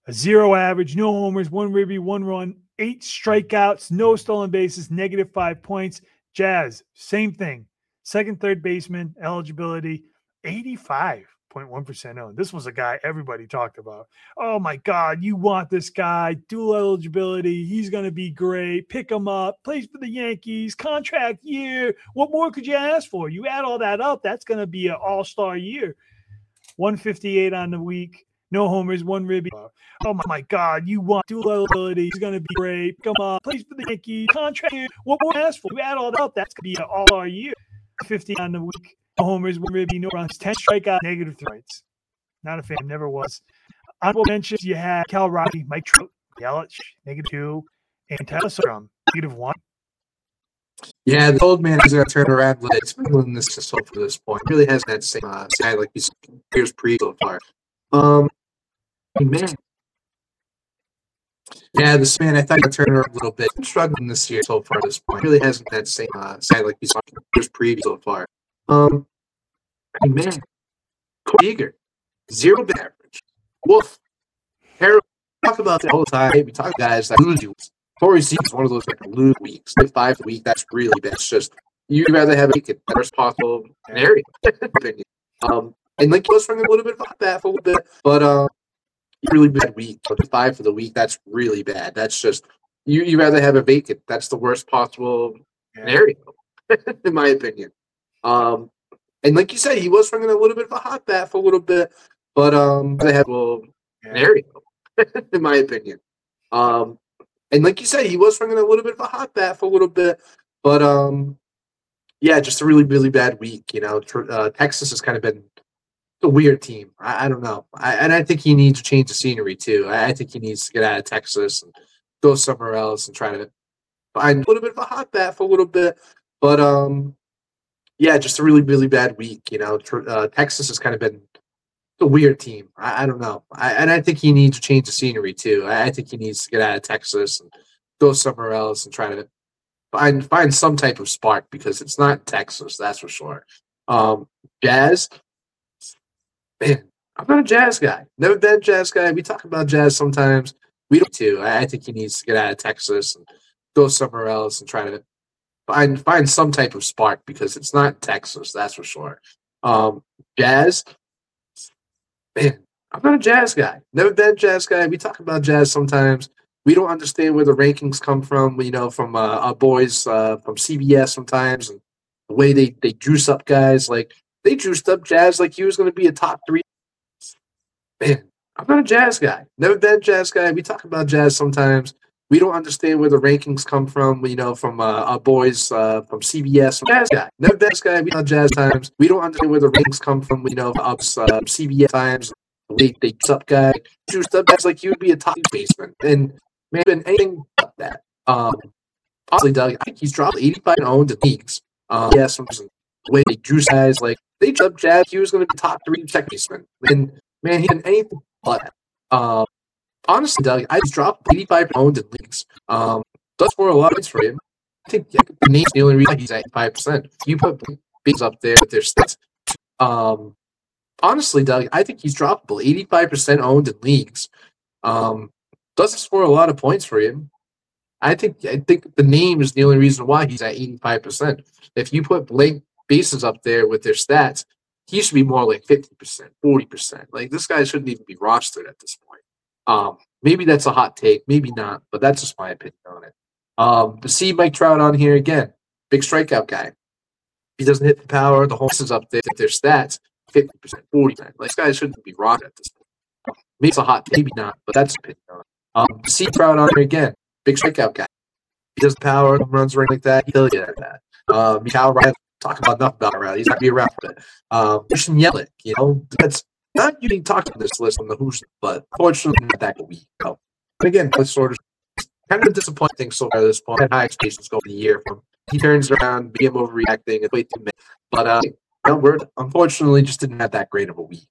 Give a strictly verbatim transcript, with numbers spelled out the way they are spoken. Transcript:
a zero average, no homers, one ribby, one run, eight strikeouts, no stolen bases, negative five points. Jazz, same thing. Second, third baseman, eligibility, eighty-five point one percent owned. This was a guy everybody talked about. Oh my God, you want this guy, dual eligibility. He's going to be great. Pick him up, plays for the Yankees, contract year. What more could you ask for? You add all that up, that's going to be an all-star year. one fifty-eight on the week, no homers, one ribby. Oh my God, you want dual eligibility. He's going to be great. Pick him up, plays for the Yankees, contract year. What more ask for? You add all that up, that's going to be an all-star year. fifty on the week. No homers, one ribby, no runs, ten strikeouts, negative three points. Not a fan, never was. Honorable mentions, you had Cal Raleigh, Mike Trout, Yelich, negative two, and Tyler Strom, negative one. Yeah, the old man is going to turn around. It's been doing this to so to this point. It really hasn't that same uh, side like he's years pre so far. Um, man. Yeah, this man, I thought he'd turn around a little bit. Struggling this year so far at this point. It really hasn't that same uh, side like he's years pre so far. Um, man, Corey Seager, zero bit average. Wolf, Harold, talk about that all the time. We talk guys that lose you. Corey Seager is one of those like lose weeks. Like five a week, that's really bad. It's just you'd rather have it the worst possible scenario. um, and like he was from a little bit of that for a little bit, but um, really bad week. Five for the week, that's really bad. That's just you. You rather have a vacant. That's the worst possible scenario, in my opinion. Um, and like you said, he was swinging a little bit of a hot bat for a little bit, but um, they have a little scenario, in my opinion. Um, and like you said, he was swinging a little bit of a hot bat for a little bit, but um, yeah, just a really, really bad week. You know, uh, Texas has kind of been a weird team. I, I don't know, I, and I think he needs to change the scenery too. I, I think he needs to get out of Texas and go somewhere else and try to find a little bit of a hot bat for a little bit, but um. Yeah, just a really, really bad week. You know, uh, Texas has kind of been a weird team. I, I don't know, I, and I think he needs to change the scenery too. I, I think he needs to get out of Texas and go somewhere else and try to find find some type of spark because it's not Texas, that's for sure. Um, Jazz, man, I'm not a Jazz guy. Never been a Jazz guy. We talk about Jazz sometimes. We don't too. I, I think he needs to get out of Texas and go somewhere else and try to. Find find some type of spark because it's not Texas, that's for sure. Um, Jazz, man, I'm not a Jazz guy. Never been a Jazz guy. We talk about Jazz sometimes. We don't understand where the rankings come from. You know, from uh, our boys uh, from C B S sometimes, and the way they they juice up guys. Like they juiced up Jazz like he was going to be a top three. Man, I'm not a Jazz guy. Never been a Jazz guy. We talk about Jazz sometimes. We don't understand where the rankings come from, you know, from uh, our boys uh, from C B S. Jazz guy. Never been Jazz guy. We talk Jazz times. We don't understand where the rankings come from, you know, us uh, C B S times. They they juice up guy, juiced up guys like you would be a top baseman, and man, been anything but that. Um, honestly, Doug, I think he's dropped eighty-five owned in leagues. Um, yeah, some the way they juice guys like they juiced up Jazz. He was going to be top three second baseman, and man, he did anything but that. Um, Honestly, Doug, I just dropped eighty-five owned in leagues. Um, does score a lot of points for him. I think yeah, the name's the only reason he's at five percent. You put bigs up there with their stats. Um, honestly, Doug, I think he's droppable. eighty-five percent owned in leagues. Um, doesn't score a lot of points for him. I think I think the name is the only reason why he's at eighty-five percent. If you put blank bases up there with their stats, he should be more like fifty percent, forty percent. Like this guy shouldn't even be rostered at this point. Um, maybe that's a hot take, maybe not, but that's just my opinion on it. Um, to see Mike Trout on here again, big strikeout guy. He doesn't hit the power. The home is up there. Their stats, fifty percent, forty percent. Like, this guy shouldn't be rostered at this point. Maybe it's a hot take, maybe not, but that's my opinion on it. Um, to see Trout on here again, big strikeout guy. He does the power, runs ring like that. He'll get at that. Um, Cal Raleigh, talk about enough about Riley. He's not going to be around for it. Um, Christian Yelich, you know, that's not you talked on this list on the Who's, but unfortunately not that week. So, and again, it's sort of kind of a disappointing thing so far at this point. I had high expectations going the year from he turns around, B M overreacting, and way too many. But uh, you know, we're unfortunately just didn't have that great of a week.